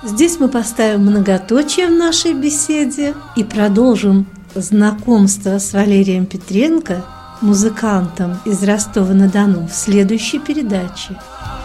Здесь мы поставим многоточие в нашей беседе и продолжим знакомство с Валерием Петренко, музыкантом из Ростова-на-Дону, в следующей передаче.